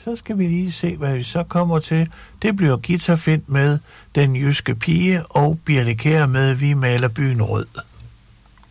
så skal vi lige se, hvad vi så kommer til. Det bliver Gitterfind med Den Jyske Pige og Birthe Kjær med Vi maler byen rød.